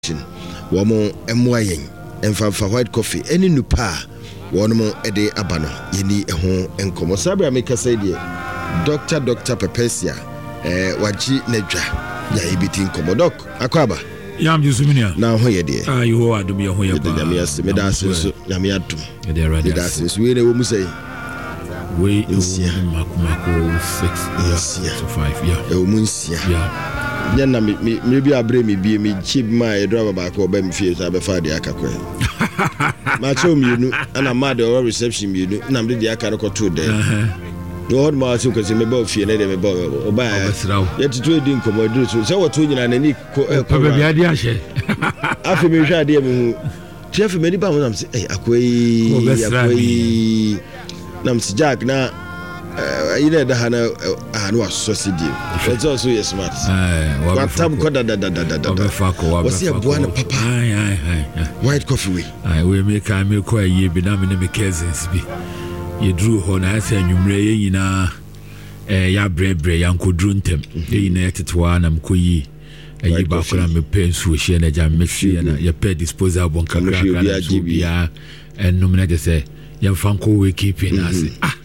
Womo emwayen emfa white coffee any nupa wono ede abano yeni eho enkomo sabra make say die Dr. Pepesia waji nedwa ya ibiti enkomo doc akwaba yam jusuminia na ho ye de ayo adum ye ho ye ba me da so na me adum me da so we ne wo mu say we makumako 6 so 5 yeah wo mu nsia yeah Yana me bi abre me bi me chip ma e driver ba ko ba me fie so abefa de akakwa ma cho mienu ana ma de reception mienu na me de aka ko to de no ma so ko se me ba fie na de me ba o ba ya tutu edi nkomo duru so se woto nyina na ni ko ba bi ade ahye afi me hwa de me hu chef me ni ba mo na se akwai na msi jack na ile da hana anu asosidi it's also yes smart what tab ko da what's your buana papa white coffee we make ko aye bi na me cousins bi ye drew ho na asa anwumre ye nyina ya brebre ya nkodru ntem ye nyina tetwa na mkoyi ayi ba ko na me pensu hye na ja mexi na ye pay disposable kakra kana jubia enum na je say ye fanko we keeping as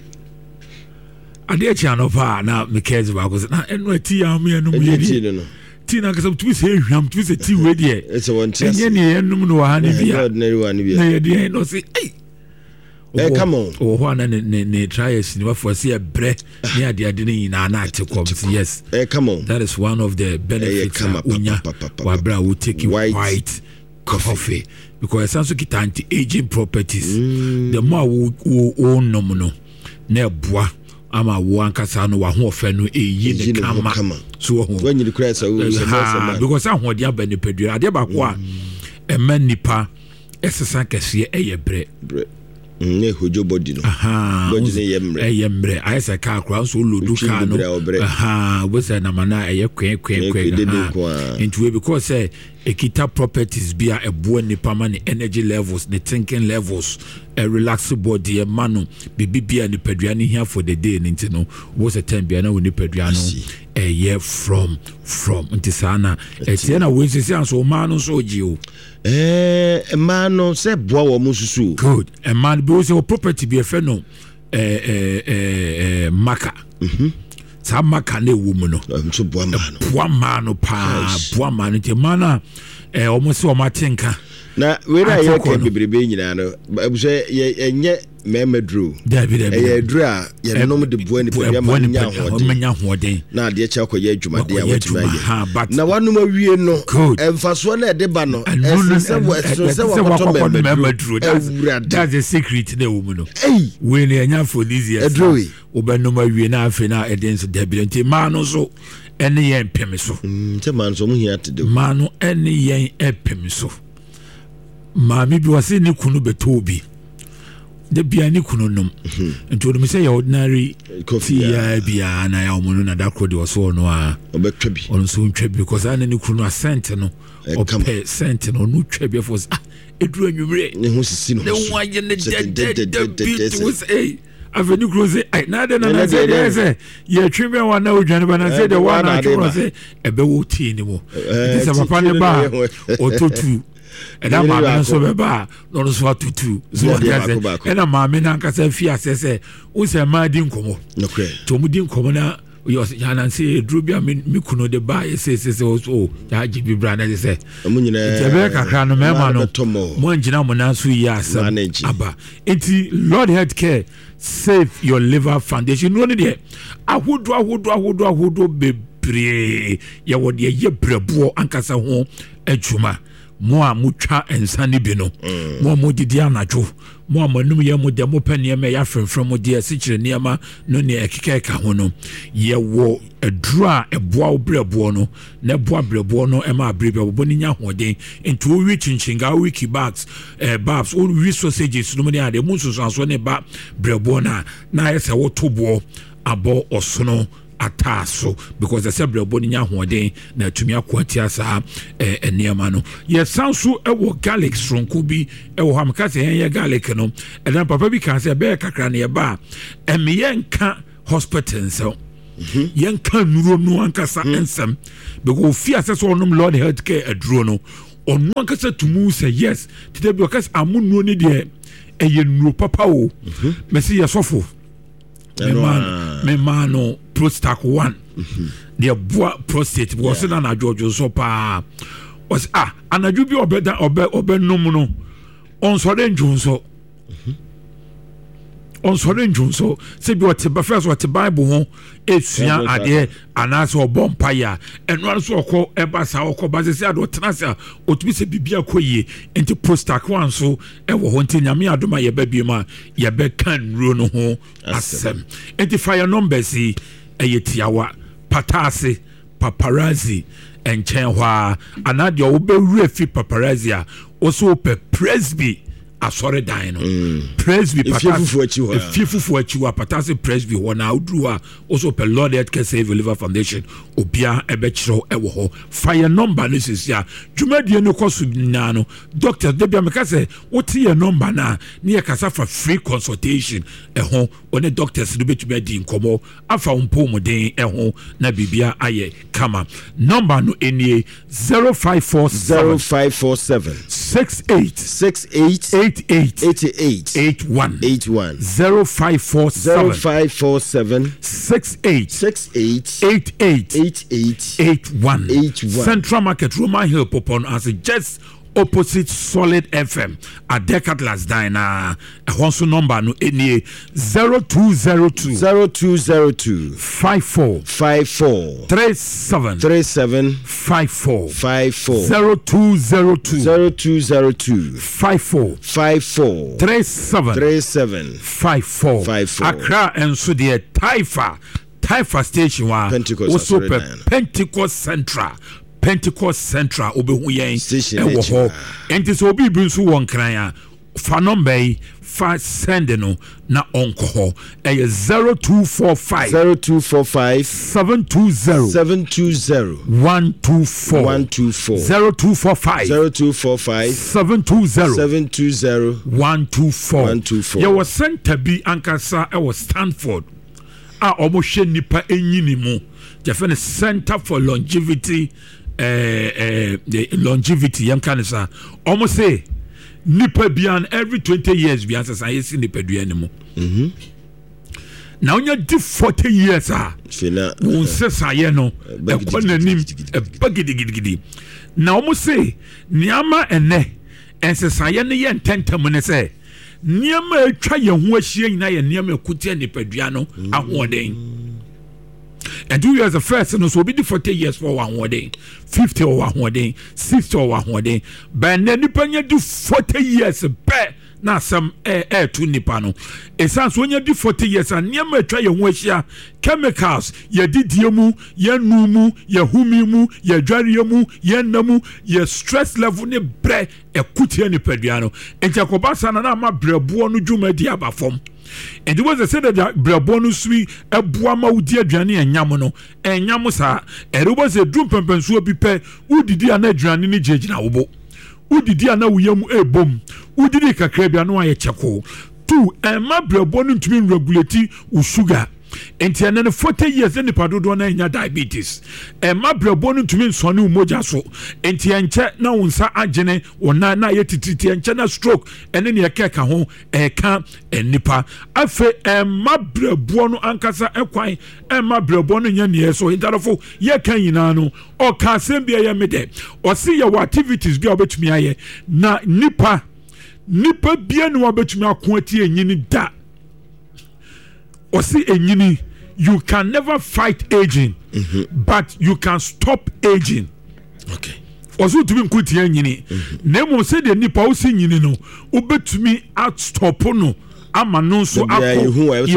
ade achi anopa na mekezi ba ko na eno ati ya me enum ye ti na kasa tu se hwam tu se ti we de it's a one enye ne enum no ha ne bia ordinary one bia na ye de no say come on ho na ne try ni wa for say bre ni ade ni na na ate kom yes come on that is one of the benefits unya wa bra we take white coffee because it also get anti-aging properties the more we no na boa ama wo ankasa no wa ho ofe no eyi ne kama so ho when you cry so because ahodi aba ne padua ade ba ko a ema nipa esesa kese bre ne hojo body no body ne yemre ayesa ka akra so lodu ka no we say na mana kwen into we because say ekita properties bia ebo nipa ma ne energy levels the thinking levels a relaxed body manu bibia ni padua ne here for the day nti no wo say time bia na wo ni padua no from nti sana etie na we say so ma no so ji o man no say boa wo mususu good a man be say property be fe no maka sa maka na ewu mu no so boa man no te mana almost o matenka na we na ye ka bebrebe nyina no say enye memedru e dru a ye nom de boa ni pe ma nya hoden na de cha ko ye adwumade a wetima ye na wanum awie no emfaso na de ba no se wakoto memedru that's the secret na wo no we na nya for this year obenom awie na afi na eden so debility ma no so ene ye mpem so te man so mu hia te de ma no ene ye epem so ma mi bi wase ni kunu betobi de bia ni kunu nom nto do me say ordinary coffee ya bia na ya omono na dakro de so no a obetwa bi on so ntwa bi because ana ni kunu asent no ope sent no no twa bi for eduru anwumre ne ho sisi no ne ho aye ne de bit was avenue close na de na say ye twebe wa na odwane ba na say the one na tworo say ebe wo ti ni mo this papa ne ba ototu eda maame so beba no so atutu so ena maame na nkasa fi asese wo se ma di nkomo to mu di nkomo na yo yana say dru bia me kuno de ba say so ya ji bi bra na say mu nyina tebe kakra no me ma no mo ngina mo na so yi asem aba enti Lord Healthcare Save Your Liver Foundation no ne de ahodo bebre ya wo de ye brebo ankasa ho adwuma mo a mutwa ensane bi no mo didi anajo mo amanum ye mo de mo panie me ya fremfrem mo de asikyire niama no ne ekeka ho no ye wo adura eboa obrebo no na eboa brebo no e ma abrebe bo ni nya hoden enti o wi chinchinga o wiki bags babs o wi sausages no ne ade mo so so ne ba brebo na ye se wo tobo abo osono ataso because the several body nya hoden na tumi akwati asa eniama no ye sanso ewo garlic stronko bi ewo ha mka se ye garlic no na papa bi kan se be kakra na ye ba emiye nka hospital so yen kan nuro no ankasa ensem because fi asese onom Lord Healthcare aduro no ono ankasa tumu say yes tete bi okas amunuo ni de eye nuro papa o mesi yesofo me man no prostate 1 de boa prostate because na na jojo so pa was anadwo bi obe nom no on so den junso on so den junso se bi what be first what bible ho esua ade anase obompa ya eno so okọ ebasa okọ basese ade otenase otumi se bibia koyie enti prostate 1 so ewo ho enti nyame adoma ye ba biema ye be kan ro no ho asem enti fire numbers eyetiawa patase paparazzi enchen hwa anade obewure fi paparazzi a oso pe presby asore dan no presby fifufu achiwa patase presby wona udruwa also pe Lord Healthcare Save Your Liver Foundation obia ebechiro ewo ho fire number no sisia dwumadie no koso na no doctor debia meka se woti ye number na ne kasa for free consultation eho one doctors do betumi di nkomo afa umpo muden eho na bibia aye kama number no enie 0547 68 81 0547 68 Central Market Roman Hill Popon as just opposite Solid FM at Decathlon Diner. A Honsu number no any 0202 54 37 54 0202 54 37 54 Accra and so the Taifa station wa also Pentecost Central obehu yen ewo ho enti so obi bi nso won kran a fa number fa send no na onko ho 0245 720 124 0245 720 124 ye was center bi ankasa e was Stanford a omo hwe nipa enyini mu je Center for Longevity the longevity yam kanisa almost say nipa bian every 20 years bi answer yes nipa duane mu now you do 40 years won sesa ye no e konanim e bagidigidi now almost say niama ene ensesa ye ne ye ntentam ne say niama atwa ye ho ahie nyina ye niama ekutia nipa duano ahoden. And 2 years the first, and so be the 40 years for 1 day, 50 or 1 day, 60 or 1 day. But then you do 40 years back. Now some air to Nipano. It sounds when you do 40 years and near me try your chemicals, ye didiamu, ye numu, ye humimu, ye jariamu, ye namu, ye stress level ne bre e kutia ni pediano. And Jacobasa and ama brebuonu juma diaba form. And it was a said that Brabonu sweet a buama udia journey and yamono and yamosa, and it was a drum pump and so pipe, who did the anadran in Jejina Obo, who did the ana yamu a boom, who did it a crabiano a chako, 2 and my Brabonu to be regulati with sugar. And then 40 years in the Padona in your diabetes. And my brabonu to mean Sonu Mojaso. And Tiancha now unsa agene or na yet Tianchana stroke and then your keka home a camp and nipa. I fe and my brabonu ankasa equine and my brabonu yan so in that ye can yinano or Casembia yamede or see your activities be about me na nipa bien wabet me aquati and yini da. Or see enyini, you can never fight aging, but you can stop aging. Okay. Also to be quit enyini. Nemo say the nipa o si nyini no, obetumi outstop no. Ama no so akọ.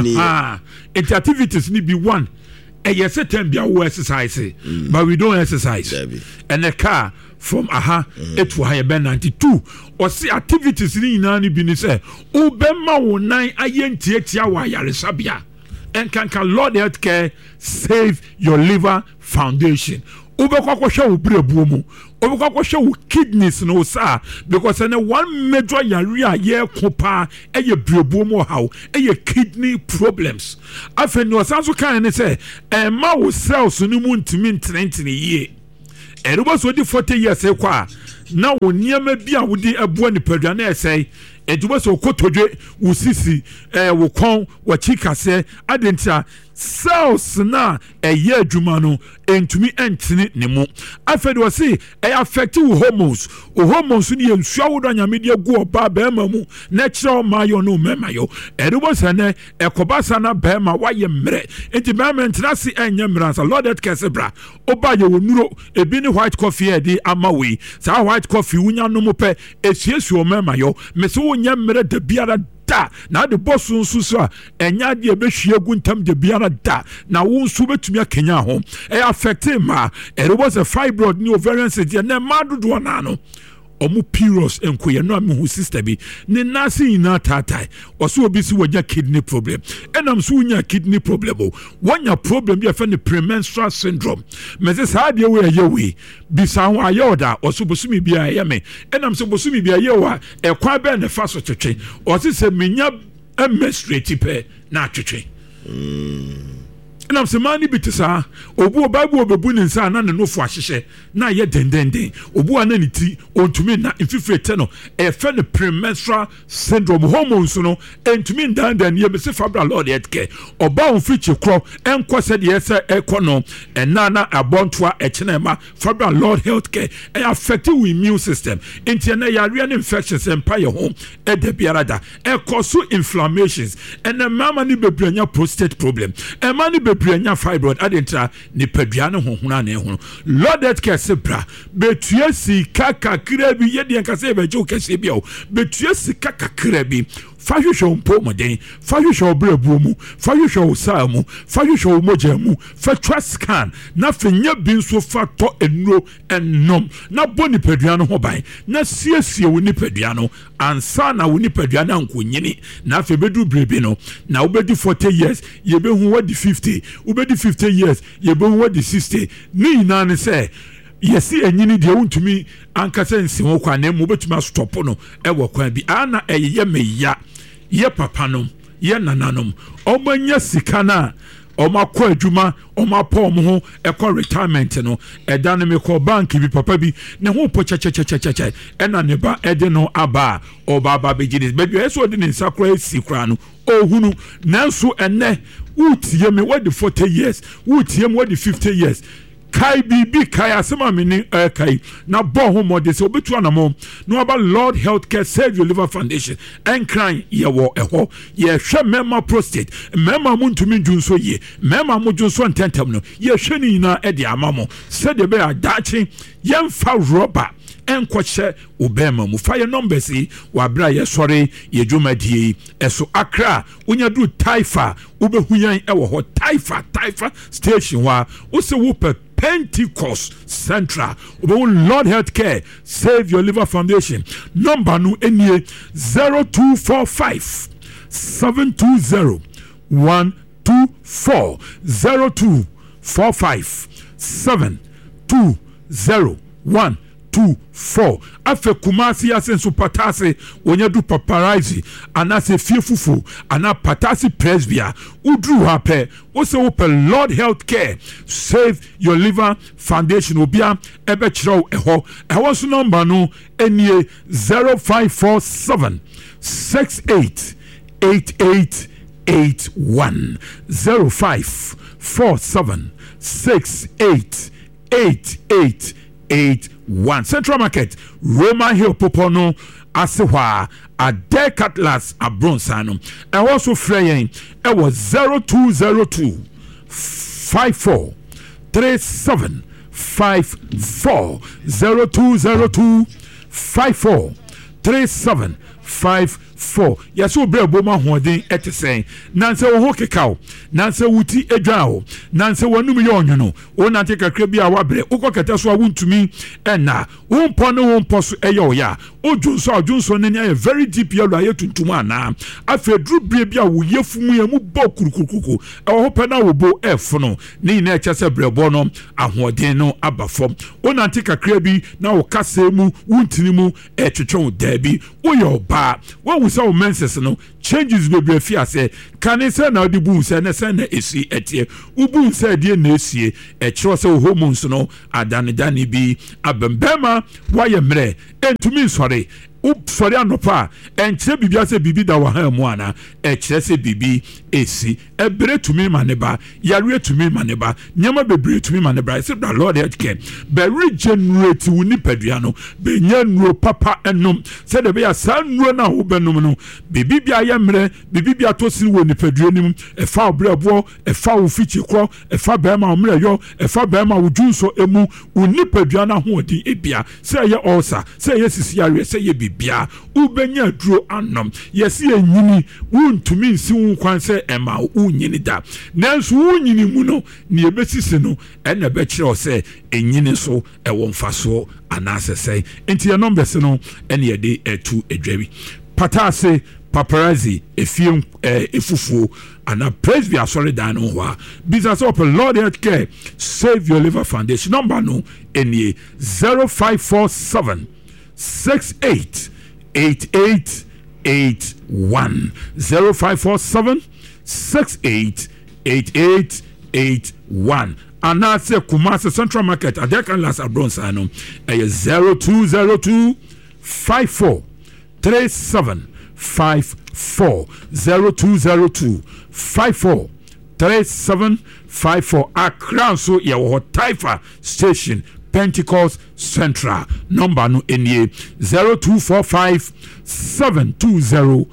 It activities need be one. And yes, certain be our exercise, but we don't exercise. And the car from it to higher band 92 or see activities in any business. Ubema won 9 ayentiatia wa yaresabia. And can Lord Healthcare Save Your Liver Foundation. Ubekwa show brebuomu. Ubekwa show kidneys no sir because any one major area ye kopa eye brebuomu how eye kidney problems. Afen no sanso kan say ma wo cells no mu ntimi ntrentene ye. And it was 40 years ekwa na wo niema bi a wodi aboa nipadua na ɛsɛe eduma so kotodwe wo sisi wo kon wo chikase adentia cells na ɛyɛ adwuma no entumi entini ne mu afɛde wɔ se affect wo hormones ni ensua wo do nyame de agu oba bɛɛma mu na kyerɛ ma yo no mɛma yo ɛdubɔ sɛnɛ ɛkɔba sana bɛɛma wayɛ mmerɛ enti bɛɛma ntina se ɛnyɛ mmerɛ sa loaded kesebra oba yɛ wonuro ebi ne white coffee ɛde ama we sa white coffee wunya no mo pɛ esiesu o mɛma yo mese wo nyɛ mmerɛ da biara na de boss nso so a enya de ebehwie gu ntam de biara da na wo nso betumi akenya ho affect ma was a fibroid ni ovarian cyst na ma dodo na no omu periods enkoye no am hu sister bi ne nasi ina tatai oso obi si wonya kidney problem enam so wonya kidney problem o wonya problem bi afa ne premenstrual syndrome meze saa de we ayewe bi sa ho ayoda oso bosumi bi aye me enam so bosumi bi aye wa ekwa be ne fa so twetwe osi se menya menstruate pe na twetwe enam se mani bitisa obu bible obebu ne nsa na ne nofo ahyehye na ye dendenden obu ana ne ti ontumi na infiltrate no e fe ne premenstrual syndrome hormones no entumi ndandan ye bese fabra lord etke oba on fiche kro enko se de ese ekono ena na abontoa echenema fabra lord healthcare e affect your immune system enti na yare ne infections empire home e de biarada e cause inflammations ena mama ni bebranya prostate problem e mama ni bebranya fibroid adentra ni padua ne honhona na ehunu lord healthcare sebra betue sika kakra bi ye de nkase be je kese bi o betue sika kakra bi fahwehwe mpo moden fahwehwe obrabuo mu fahwehwe osaa mu fahwehwe omoja mu fa scan na fenya bi nso fa to enuro ennom na boni padua no ho ban na siesie wo ni padua no ansa na wo ni padua na nkonyini na fe bedu brebe no na obedi 40 years ye be hu wadi 50 obedi 50 years ye be hu wadi 60 ni na ne se yesi enyini de wontumi ankasa nsiwo kwa na mu betuma stop no ewo kwa bi ana eyeye meya ye papanom ye nananom omanya sika na omakọ adwuma omapọ ho ekọ retirement no eda no mekọ bank bi papa bi ne ho po chechechecheche ena ne ba ede no aba obaba begini bedu eso de ne nsakra esikra no ohunu nanso ene utie me what the 40 years utie me what the 50 years kai bibi kai asema mini kai na bo ho mode se obetu anamo no aba Lord Healthcare Save Your Liver Foundation en cry ye wo eho ye hwe mema prostate mema muntumi junso ye mema mu junso ntentem no ye hwe ni na e de amamo se de be adachi ye mfa rubber enkoche obema mu fire numbers yi wabra ye sori ye dwumadie eso Accra unya du Taifa ubehuyan ewo ho Taifa station wa wo se wo Pentecost Central Lord Healthcare Save Your Liver Foundation number no enie 0245 720 124 0245 720 124 afe Kumasi asenso patase wonya du paparazzi anase fiefufu ana patasi presbia udru hape wose wo Lord Healthcare Save Your Liver Foundation obia ebe chiro eho so number no enie 0547 68 8881 0547 68 8881 Central Market Roman Hill Popono Asehwa Ade Cutlass Abronsano and also Freyen it was 0202 54 37 54 0202 54 37 54 yaso bre boma hoden etesen nanse wo ho kekao nanse wuti edwao nanse wanum ye onwono wona te kakra bi a wabre ukokete so awuntumi ena wompo no wompo so eye oya odwunso ne ne very deep yellow aye tuntum ana afedru bre bi a wo yefumu ye mu bo kurukuruku ewo ho pe na wo bo efono ne na eche se brebo no ahoden no abafom wona te kakra bi na wo kasemu wuntini mu etwetwe da bi wo ye oba pa what we saw menses no changes bebre fi ase kan say na odi bu say na say na esi etie ubu say die na esie e kiro say hormones no adane bi abembema waye mre entumi sori sɔre anopa ɛnkyerɛ biribi asɛ biribi da wɔ ha mu ana ɛkyerɛ sɛ biribi esi ɛbere tumi ma ne ba yare tumi ma ne ba nyɛma bebree tumi ma ne ba ɛsɛ da lord healthcare bɛre generate wo nipadua no bɛnya nnuro papa ɛnom sɛ de bɛyɛ saa nnuro no a wobɛnom no biribi bi ayɛ mmerɛ biribi bi atɔ sini wɔ nipadua nim ɛfa obrɛboɔ ɛfa wo fikyi korɔ ɛfa bɛrima wo mmerɛyɔ ɛfa bɛrima wo dwunso emu wo nipadua no ahoɔden ebia sɛ ɛyɛ ulcer sɛ ɛyɛ sisi yareɛ sɛ ɛyɛ bia ubenya duro anom yesi enyini wuntumi nsi wo kwan sɛ ɛma wunyini da nanso wunyini mu no ne ebesisi no ɛna bɛkyerɛ sɛ enyini so ɛwɔ mfaso anaasɛ sɛ enti yɛ numbers no ɛna yɛde ɛtu adwawi patase paparazzi efie efufuo ana praise be asɔre dan no hɔ a business of Lord Healthcare Save Your Liver Foundation number no ɛnie 0547 688881 0547 688881 and that's a Kumasi Central Market at the Last Abronsa no 0202 54 37 54 0202 54 37 54 Accra so your Taifa station Pentecost Central number no NA 0245 720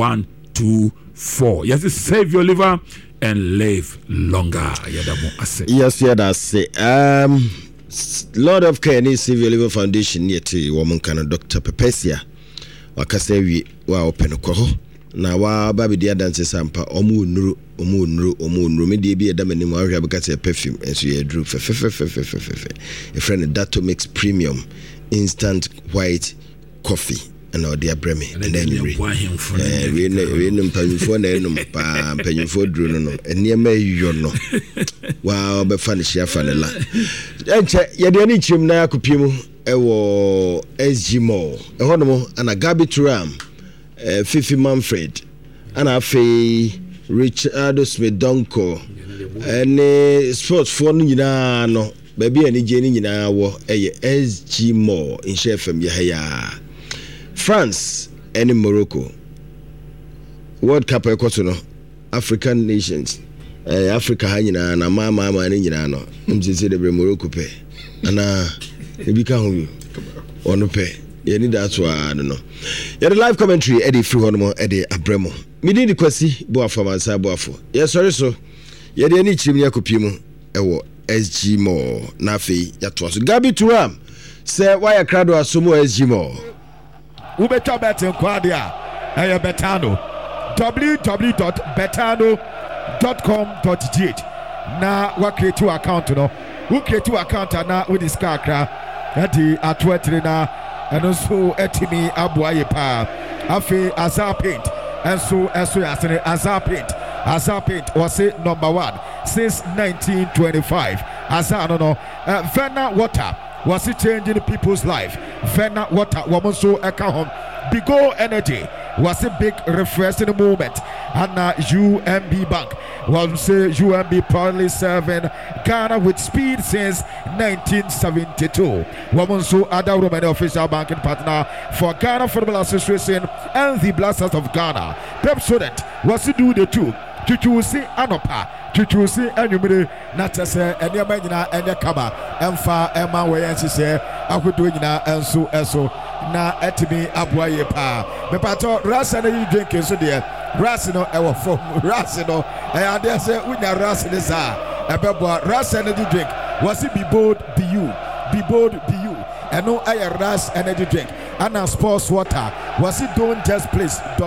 124. Yes, save your liver and live longer. Yes, yeah, that's it. Lord of Care ni Save Your Liver Foundation ni eti woman kana Dr. Pepesia wakase wi wa open ko ho na wa ba bi dia dance sampa omu nuru me de bi eda manim ahwa bekase perfume enso ye dru fe a friend Dato Mix Premium instant white coffee and our dear breme and then we panyufo na enum pa panyufo dru no eniema yo no wa be fa ne hia fa ne la enche ye de ani chim na akopiem ewo SG Mall ehonom ana Gabi Turam Fifi Manfred ana afei Richard Smith Donko and sports for nyina no baby ani je ni nyina wo SG Mall in Shefem Yahya France and Morocco World Cup ekoto no African nations Africa ha nyina na mama ni nyina no mzeze de Morocco pe ana ebika hu ono pe ye need that one no the live commentary Eddie free hono Eddie Abremo midi di kwasi bo afamansa bo afo ye sorry so ye de ani chirim yakopiem ewo SG Mall na afei ya to so Gabi Turam say why ya crowd asomo SG Mall ubetwa betin kwade a eye betano www.betano.com.gh na wa create your account no who create your account na with this kakra ati atwetire na eno so etimi aboaye pa afi Azar Paint enso yasene Azar Paint was number 1 since 1925 Azar no Vena Water was it changing people's life Vena Water woman so home Bigo Energy was a big refreshing moment and UMB Bank was say UMB proudly serving Ghana with speed since 1972 woman so other Roman official banking partner for Ghana Football Association and the Blasters of Ghana Pepsodent was to do the two Chuchusi Anopa Chuchusi Anumere Natase Enyama nyina enye kaba emfa ema weyensi se akodo nyina enso na etimi aboaye pa mepato rasa na you drink so de rasa no ewo form rasa no ade se unya rasa ne sa ebebo rasa na drink was it be bold be you eno aye ras energy drink and sports water was it don't just play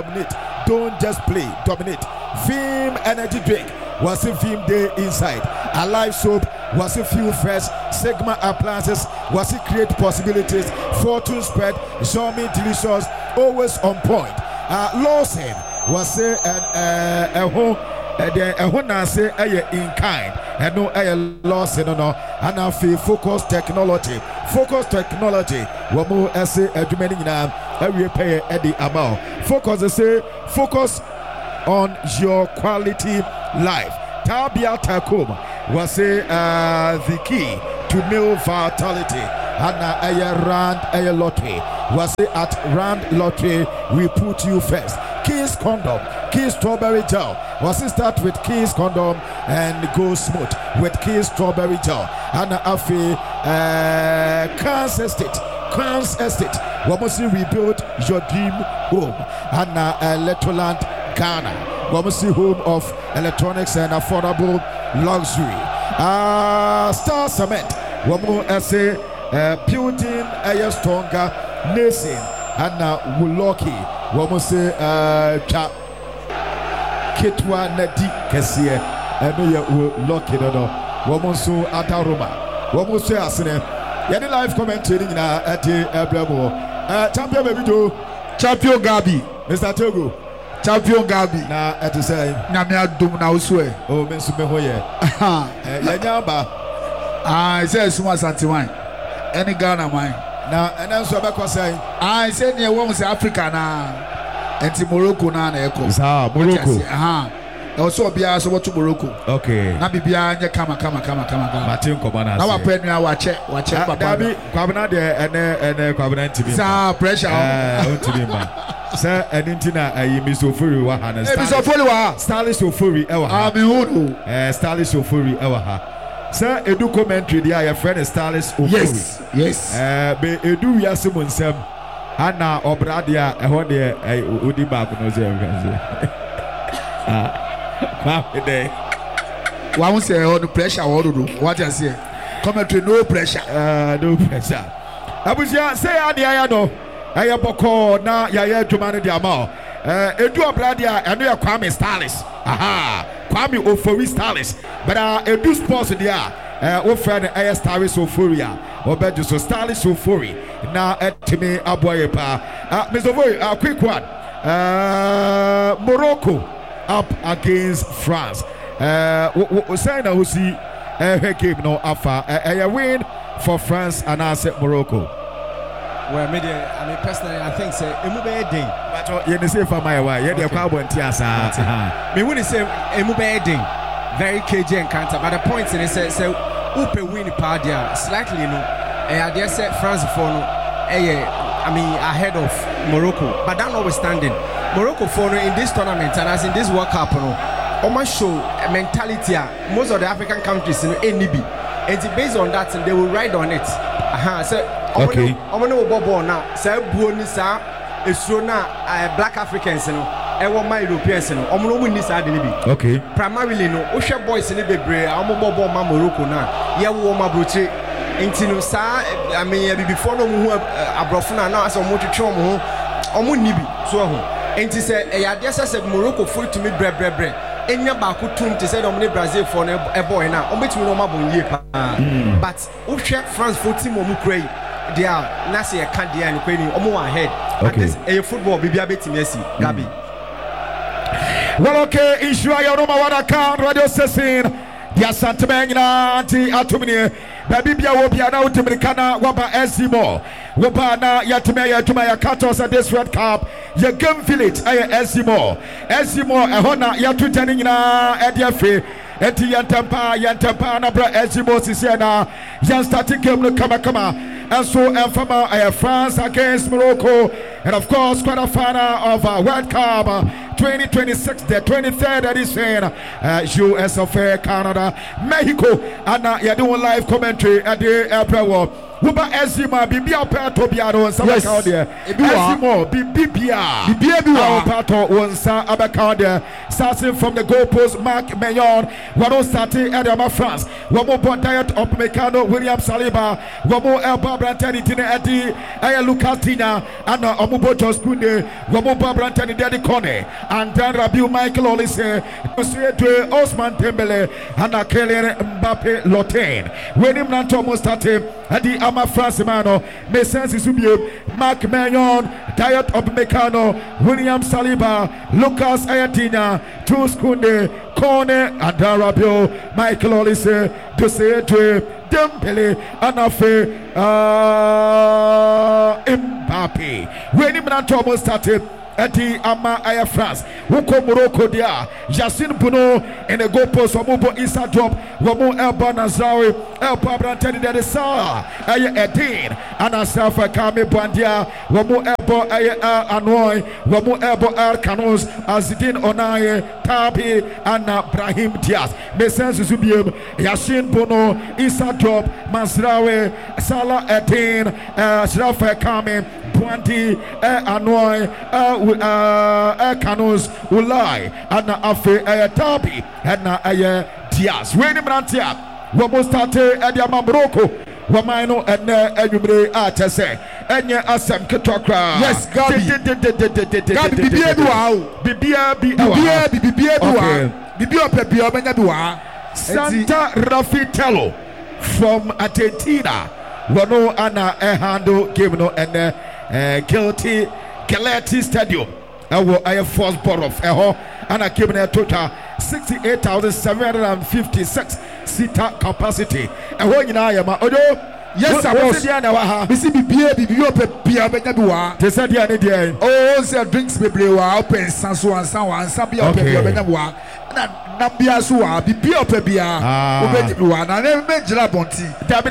dominate Vim energy drink was a Vim day inside. Alive soap was a few fresh. Sigma appliances was it create possibilities. Fortune spread, Zombie delicious, always on point. Lawson was a home. A hona say in kind and no Lawson no and now focus technology. Focus technology. Wamo essay a remaining now. We pay Eddie Amao Focus, they say, focus on your quality life. Tabia Takum was say the key to male vitality. Anna Rand Lottery was say at Rand Lottery we put you first. Kiss condom, Kiss strawberry gel. Was it start with Kiss condom and go smooth with Kiss strawberry gel. Anna Afi Crowns Estate. We must rebuild your dream home. Anna Electroland Ghana. We must see home of electronics and affordable luxury. Star Cement. We must say building a stronger nation. Anna Wuloki. We must say Kitwa Nadi Kessie. And we Wuloki no. We must say Adaruma. We must say Asine. Yeni live commentating na at the Bravo. Champion baby do. Champion Gabi. Mr. Togo. Champion Gabi. Na at the same. Na me adum na uswe. Oh, men sume hoye. Yanyamba. I say suma santiwan. Any Ghana man. Na enen so be kwasai. I say near one say Africa na. Enti Morocco na na eko. Sa Morocco. Also bia so to Morocco. Okay. Na bibia nye kama. Martin Komana. Na wa penu a wa che papa. Dabi kwabena de ene kwabena ntimi. Sa pressure. Ntimi ma. Sir Edintina Miss Ofuri wa ha na. Miss Ofuri wa. Stylish Ofuri ewa ha. Me hudu. Stylish Ofuri ewa ha. Sir Edu commentary dia your friend Stylish Ofuri. Yes. Be Edu wiase mo nsem. Ana obradia ehon de odi ba ko no ze nkanze. One say on pressure what I say commentary no pressure no pressure abusia say adia no eye boko na ya dwuma ne dia ma edu obradia eno ya Kwame Stylish Kwame Ofori Stylish but edu sports dia wo friend eye Stylish Ofori obedu so Stylish Ofori na etime aboye pa Mr. Ofori quick one Morocco up against France. Saying that we see a game no afa a win for France and I said Morocco. Well, I mean personally, I think say Emube Ding. But you say for my way, you the carbon tiasa. Me when say Emube Ding, very KJ encounter. But the point is say Upe win Padia slightly no. I dare say France for no. I mean ahead of Morocco. But that notwithstanding, Morocco for no in this tournament and as in this World Cup no. Oma show a mentality most of the African countries in NB and based on that they will ride on it. So okay. Omo bobo now say buoni sa esuro na black Africans no e wo my Europeans no omo no ni sa de ni bi. Okay. Primarily no wo hwe boys ni bebre omo bobo ma Morocco na ye wo ma broche enti no sa I mean before no mu abrofo na na aso mo twetwe omo ni bi so ho enti say e ya de say Morocco for to me bre enya ba ko tum te say domine Brazil for no e boy na o betimi no mabon yie pa but wo hwe France for team o mu krai they are na say e kan dia ni kwani o mu ahead at this football bibia betimi asi Gabi. Well, okay, Israel Roma wada kan radio session dia santemenya anti atumini baby bia wo bia na utimini kana waba SC Woba na yatime ya Katos at this Red Cup ya game village aye SC Mo ehona ya tutani nyina ediafe eti yantampa na bra SC Mo sisi na yan starting game no kama and so Fama France against Morocco and of course quarter-final of World Cup 2026 the 23rd edition US of Canada Mexico and ya do live commentary at the Airport Wuba Ezima Bibia Pato Biano and Sabakaudia Ezimo Bibia Pato Wonsa Abakaudia starting from the goalpost Mark Mayon Wano starting Edama France Wamo Diet of Mecano William Saliba Wamo Elba Brantani Tina Eddie Aya Lucatina and Omubo Joskunde Wamo Brantani Daddy Kone and Dan Rabiu Michael Olise Osman Tembele and Kylian Mbappe Lotain when him Nantomo started at the Ama France Mano Messensi Subio Mark Mayon Diet of Mecano William Saliba Lucas Ayatina Tuskunde Kone and Darabio Michael Olise Dosete Dembele Anafe Mbappe when him Nantomo started Eti ama aya France. Woko Morocco dia. Yasin Bono in the goal post. Wamubo Isa drop. Wamu Elba Nazawi. Elba Brantani de Sa. Aya Edin. Anasafa Kame Bandia. Wamu Elba aya Anoy. Wamu Elba Canons. Azidin Onaye. Tabi Anna Brahim Diaz. Mesen Zubiem. Yasin Bono. Isa drop. Masrawe. Salah Edin. Shrafa Kame. Bwandi. Anoy. Canons Ulai Anna Afe Tabi Anna Diaz. When Brantia, Wamo started at the Morocco, Wamino and Enubre Atese, Enya Asam Ketokra. Yes, Gabi Santa Rafitello from Argentina. Wano Anna Ehando Gimno and Guilty Galati Stadium. I first borough of Eho and I came in a total 68,756 seater capacity. And when you know, yes, I was there. Missy Bia, they said, yeah, oh, say drinks be blue, open Sansu and Sawa and Sabia, Benabua, Nambia Sua, Bia Pebia, Obeduan, and never made Jelabonti.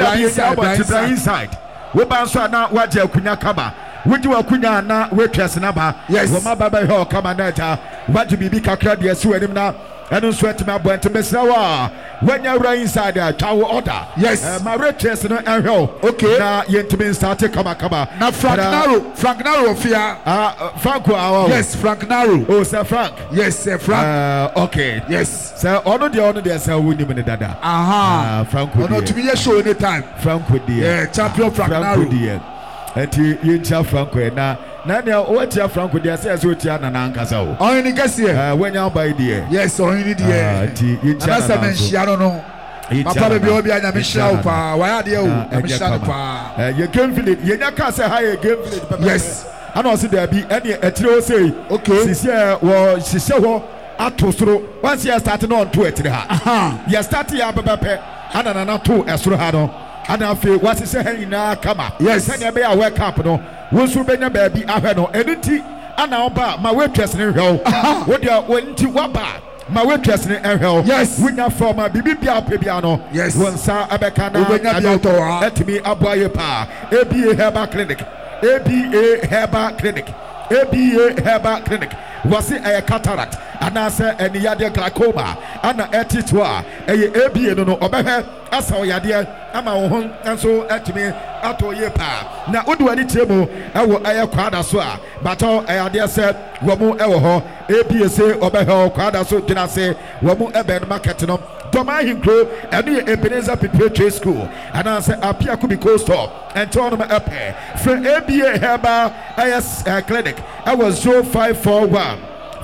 Dabida inside. We bounce now, what you could not cover. Would you akunya na waitress number? Yes. Wama baba ho kama neta. What you be kakra de su enim na. Enu sweat me abon to mesawa. When you are inside the tower order. Yes. My waitress no enho. Okay. Na yentimi start kama. Na Frank Naro fear. Franco awo. Yes, Frank Naro. Oh, Sir Frank. Yes, Sir Frank. Okay. Yes. Sir, ono de sir wuni me dada. Aha. Franco. Ono to be show any time. Franco de. Yeah, champion Frank Naro. Eti yincha Franco na ne otia Franco dia say so tia na ankasa o only gase when you buy there yes only there eti yincha na sa menhia no papa be obi anya menhia pa wa de o menhia pa ye game village ye nyaka say high game village yes ana o se there bi ene etire o say okay sisi wo sisi ho atosoro once you start no on to etire ha you start ya bebepe ana na to esoro ha no and I feel what is saying now come up. Yes, and you be a wake up no. Once you be a baby, I have no anything. And now, my waitress in hell. What you went to Waba? My waitress in hell. Yes, we now from my baby piano. Yes, once I became let me aboye pa. ABA Herbal Clinic. ABA Herbal Clinic. ABA Herbal Clinic. Was it a cataract? And I said, and the glaucoma. And I ate it. A ABA no obehe. I saw yadia. I'm a home and so at me at all year pa. Now, what do I need to do? I will air quadra swa. But all I dare said, Wamu Ewo, ABA say, Obeho, quadra so did I say, Wamu Eben Marketing. Toma Hinkro, and the Ebenezer Preparatory School. And I said, Apia could be coast up and turn them up here. From ABA Herbal IS Clinic, I was 0541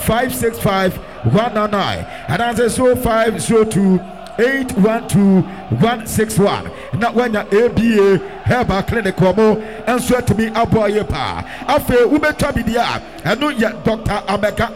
565 199. And I said, 0502 812-161. Now when the ABA Herbal Clinic Komo and sweat to me aboye pa. Afe ube tabi dia. Anu ya Dr. Amega.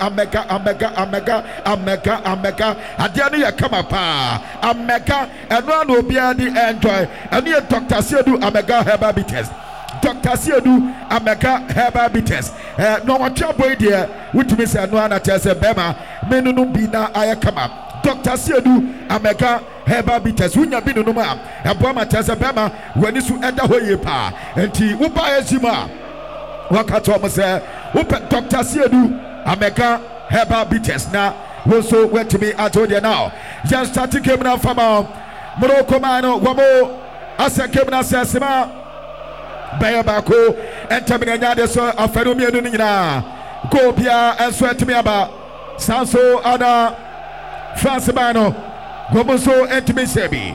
Adianu ya kama pa. Amega. Anu anu biya di enjoy. Anu ya Dr. Siedu Amega Herbal Bites. Dr. Siedu Amega Herbal Bites. No what your boy dear. Which means anu anatese bema. Menunu bina ayakama. Dr. Siedu Amega Herbal Bites. Wunya binu numa. Abwama tese bema. Wenisu enda hoye pa. Enti upa ezima. Wakato mse. Upa Dr. Siedu Amega Herbal Bites. Na also went to me. I told you now. Just starting came now from Morocco mano. Wamo. Asa came now sesima. Baya bako. Enter me nyade so afero mi enu nyina. Go bia and sweat me aba. Sanso ana France mano. Gomoso entimi sebi.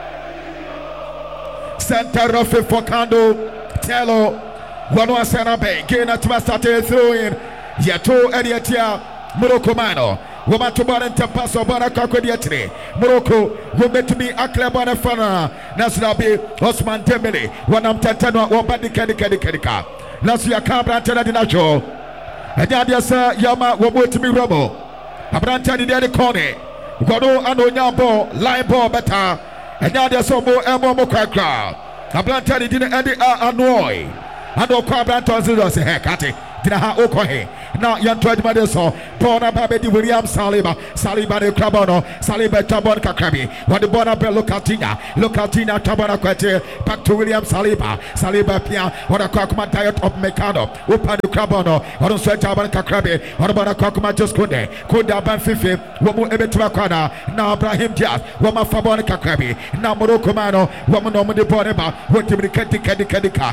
Center of Focando Tello. Wano asana be. Gain at my started throwing. Yato Ediatia Morocco mano. Woma to bar and tapaso barakako diatri. Morocco will bet to be a club on a fana. Nasrabi Osman Dembele. Wanam Tantano or Badika. Nasia Cabra Tenadinacho. And Yadia Yama will to me Robo. Abrantani de Corne. Godo Anonya ball, line ball better. And Yadia Somo Elmo Mokaka. Abrantani didn't end it annoy. And no Cabrantos is a heck at it. Dinaha Okohe. Now Yantoy Madeso, Bona Babedi William Saliba, Saliba de Crabono, Saliba Tabon Kakrabi, what the Bona Bello Locatina Tabana Quete, back to William Saliba, Saliba Pia, what a Kokuma diet of Mecano, Upa de Crabono, what a sweat Taban Kakrabi, what about a Kokuma just Kunde, Kunda Ban Fifi, Womu Ebetuakana, now Brahim Diaz, Wama Fabon Kakrabi, now Morocco Mano, Woman de Boneba, what the Kedika,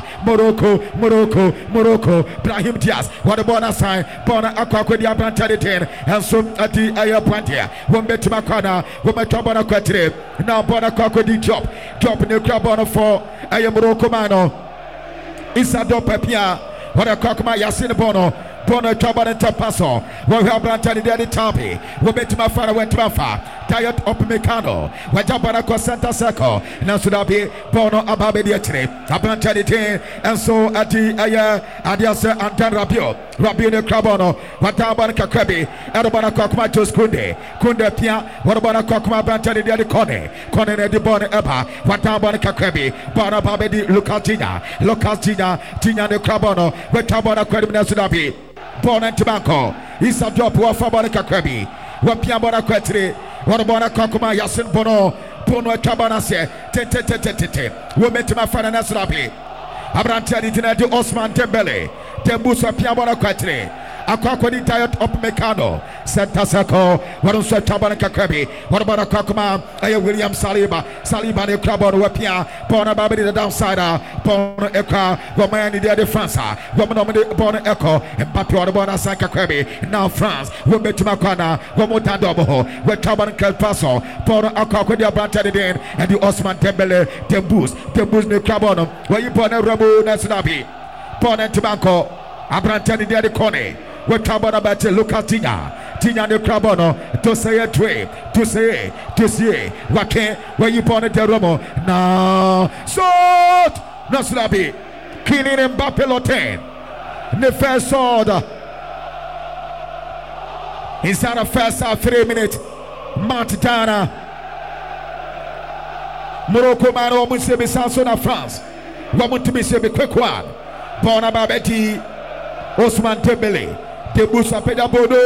Morocco, Brahim Diaz, what a bona sign. Bona akwa di abantade ten and so at the air point here one bet to Macana one bet to Bona Quatre now Bona akwa di drop in the crab on for Morocco Mano Isado Pepia what a cockma Yasin Bono Tabana Tapaso what we have planted the Tapi one bet to my father went to Mafa Diet of Mecano what Tabana Santa Seco now should be Bono Ababe Diatre Abantade ten and so at the air Adiasa Antan Rabio Rabino Crabono, Wataban Kakabi, Arabana Kokma Jos Kunde Pia, Warabana Kokma Bantani de Cone de Bon Eba, Wataban Kakabi, Bona Babedi Lucatina, Tina de Crabono, Watabana Quadimina Sudabi, Bon and Tobacco, Isa Drop, Wafabana Kakabi, Wapia Bona Quatri, Warabana Kokma Yasin Bono Tabana se, Tete, Women to my father Nasrabi, Abrantani Tina de Osman Tembele. Tembusa Piabona Quatre, Aquaconi Diet of Mecano, Santa Saco, Warusa Tabanaka Krabi, what about a Kakuma, William Saliba de Crabon, Wapia, Bona Babidi the Downsider, Bona Eka, Romani de França, Woman Bona Echo, and Papua Bona Sanka Krabi, now France, Women to Macana, Womota Dobo, where Taban Paso, Bona Aquacodia Brantadin, and the Osman Tembele, Tembus de Crabon, where you born a Rabu Nasnabi. Bon and Tobacco, Abrantani de Cone, what Tabana Bate, Lucatina, Tina de Crabono, to say a tray, to say, what can, where you born at the Romo, no, sword, Naslabi, killing Mbappe Lotin, the first sword, inside of first 3 minutes, Montana, Morocco, Mano, Musebi Sansona, France, Woman to be a quick one. Bona Babeti Osman Tembele Tebusa Pedabodo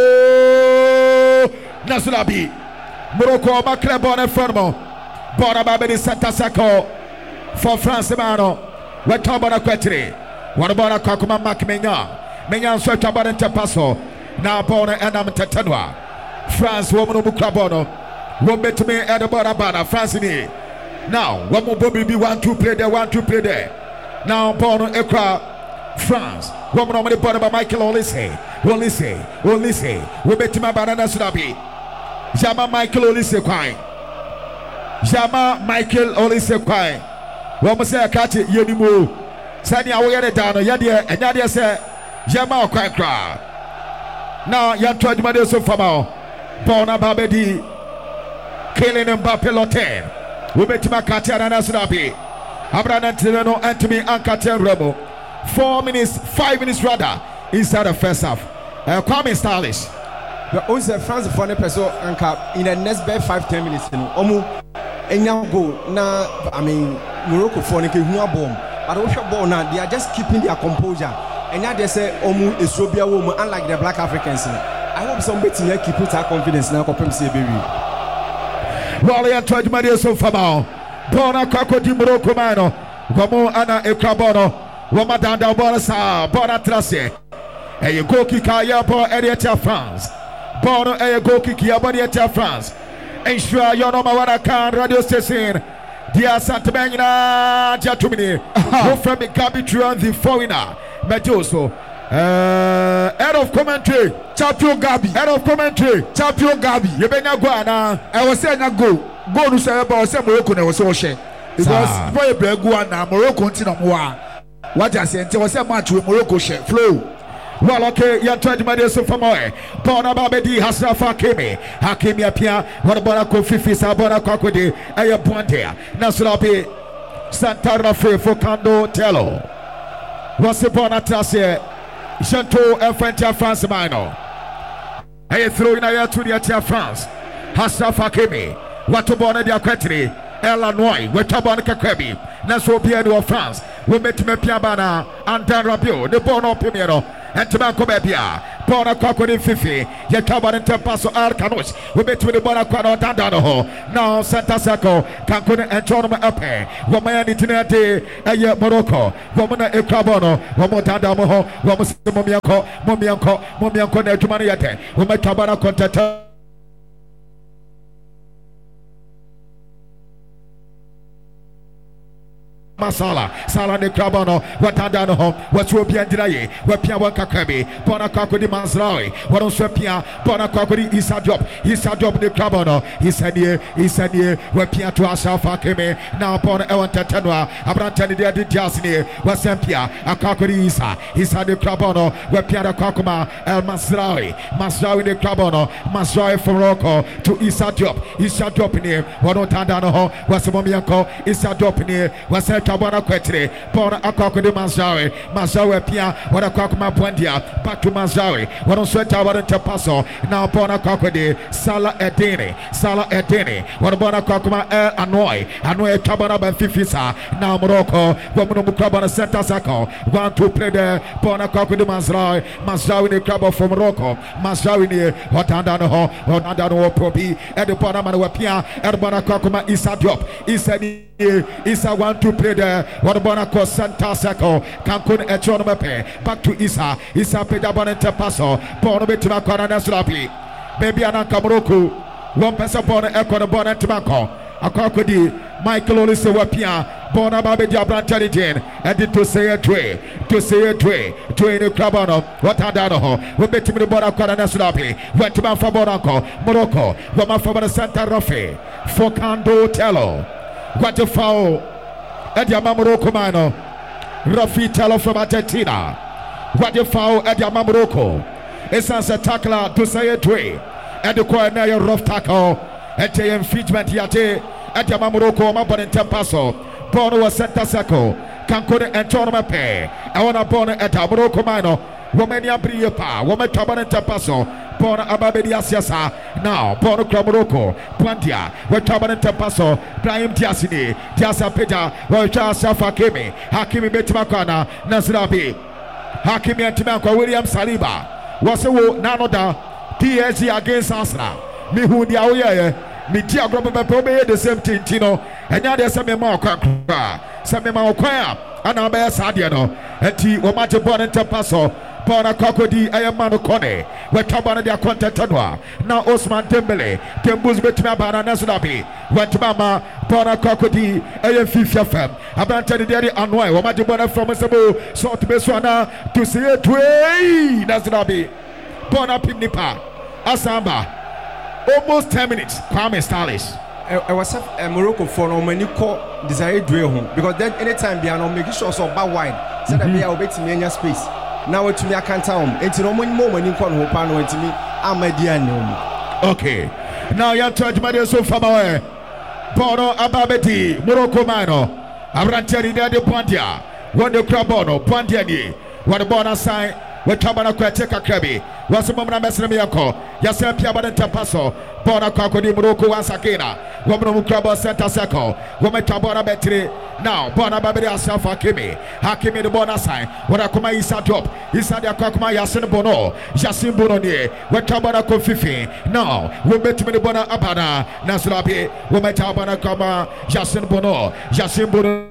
Nasulabi Morocco Macre Bona Fermo Bona Babeti Santa Saco for France Mano Wetabana Quetri What about a Kakuma Macmena Menyan Swetaban Tapaso now Bona Anam Tatanwa France woman of Bucrabono won't bet to me at the Bonabana France in now one more Bobby be 1-2 play there now Bono Ekra France, woman on the bottom of Michael Olise, we bet my banana Sudabi. Jama Michael Olise Quine. Woman say, I catch it, Yenimu. Sani away down, Yadia, and Yadia say, Jama quite cry. Now, Yan tried to do so for now. Bona Babedi, killing Mbappe Lotin. We bet my Katiana Sudabi. Abraham Tirano, Anthony, and Katian Rebo. 5 minutes rather inside the first half. Kwame Stylish. The also France for the person in the next 5-10 minutes. Omu enya goal na Morocco for the bomb. But also ball now they are just keeping their composure. And now they say Omu is Sobia woman unlike the Black Africans. I hope somebody here keep that confidence now. Well, they are trying to manage so far now. Bona Kako di Morocco mano. Gomo ana ekrabono. Wama danda bona sa bona trase. Eye go kick ya bo Erieta France. Bono eye go kick ya bo Erieta France. Ensure your number one account radio station. Dear Santa Benina Jatumini. Go from the Gabi Truan the foreigner. Mejoso. Head of commentary. Champion Gabi. Head of commentary. Champion Gabi. You better go now. I was saying go. Go to say about some Morocco na was so share. Because for a break go na Morocco continue more. What I say was a match with Morocco share flow. Well, okay, you're trying to manage some from away. Bona Babedi Hasrafa Hakimi appear. What about a Kofifi Sabona Kokodi? Aya Ponte. Nasulabi Santa Rafe Focando Tello. What's the Bona Trasse? Chanteau Enfrentia France Mino. Aya throw in Aya to the Atia France. Hasrafa Hakimi. What about the Aquatri? Illinois, Wetabana Kakrebi, Naso Piano of France, we met Mepiabana, and Dan Rabio, the Bono Primero, ɛntema nkɔ baabi a bɔɔl no kɔ akɔde fifi yɛtwa bɔɔl no ntɛm pass so Alcanos wɔbɛtumi de bɔɔl no akɔ na ɔdanda no hɔ now center circle kanko no ɛntwɔ no ma ɛpɛ wɔn yɛ ne tena de ɛyɛ Morocco wɔn na ekura bɔɔl no wɔn danda mo hɔ wɔn sɛ momiɛnkɔ na adwuma no yɛ dɛ wɔn atwa bɔɔl no akɔntɛtɛ Sala de Crabono, what Adano, what's European Dray, what Pia Wakabi, Bonacocodi Manzrawi, what on Swapia, Bonacocodi is a job de Crabono, he said here, what Pia to Asafa Keme, now upon Ewan Tatanua, Abrantani de Jasini, what Sampia, a Cocodi Isa, he said the Crabono, what Pia Cocoma, El Masrawi de Crabono, Masrawi from Rocco to Isa Job in here, what on Tandano, what's the Momianco, Isa Job in here, what's Kabana Quetre, Bona Akako de Mazawe Pia, what a Kakuma Buendia, back to Mazawi, what on Sweat Tower and Tapaso, now Bona Kakode, Sala Edene, what Bona Kakuma Annoy Kabana Benfifisa, now Morocco, Woman Mukabana Santa Sako, want to play the Bona Kako de Mazawi the club from Morocco, Mazawi near what Andano, Probi, and the Bona Manawapia, and Bona Kakuma Isa Diop, Isa want to play the what about a Santa Sako, Cancun Echonomape, back to Isa Pedabon Tapaso, Bonabetima Nasrapi, Baby Anaka Morocco, one person upon Echo the Bonnet Tobacco, a crocodile, Michael Olise Wapia, Bonababe Jabrantarijin, and to say a tray, to the Crabano, what Adano, we bet him the Bonacona Nasrapi, went to Mafabonaco, Morocco, Wama Santa Rafe, Focando Tello, what a foul. Edia Mamoroko mano, Rafi Tello from Argentina. What you foul Edia Mamoroko? It's a tackler to say it way. And the corner rough tackle. And the infringement yate. Edia Mamoroko, Mabon and Tempaso. Bono was Santa Sacco. Cancun and Tonomape. I want to born at Morocco mano. Womania Briepa, Woman Taban and Tempaso. Bona Ababedia Siasa, now Bono Clamoroco, Puantia, where Taban and Tempaso, Brahim Tiasini, Tiasa Peja, where Safa Kemi, Hakimi Betmakana, Nasrabi, Hakimi and Timanko, William Saliba, was a Nanoda, PSG against Asra, Mihu Diaoye, Mitia Grobe, the same thing, Tino, and now there's some more and I bear Sadiano, and T. Omate Bon and Tempaso. Bona Kokodi, Ayamano Kone, where Tabana de Contantua, now Osman Dembele, Tembus Betmabana Nasrabi, went to Mama, Bona Kokodi, Ayam Fifia Fem, Abantani Daddy Anway, Omajibona from Sabu, Salt Beswana, to see it way, Nasrabi, Bona Pinipa, Asamba, almost 10 minutes, Kwame Stylish. I was a Morocco for no many call desire drill home because then anytime they are not making sure so bad wine, said that they are waiting in your space. Now to me I can't tell him. It's no more when you call home pano to me. I'm a dear no. Okay. Now you're touch my so far away. Bono Ababeti, Morocco Mano, Abranteri de Pontia, what the Crabono, Pontiani, what the bonus sign, what Tabana Quateca Krabi, what's the moment I'm Yako, Yasem Piaban Tapaso, Bona Kakodi Morocco Wasakina, Woman Crabo Santa Seco, Woman Tabana Betri, now Bona Babia Safa Kimi, Hakimi the Bona sign, what Akuma Isa drop, Isa de Kakuma Yasin Bono, Jasim Bononi, what Tabana Kofifi, now, we met me the Bona Abana, Nasrabi, Woman Tabana Kama, Jasin Bono, Jasim Bono.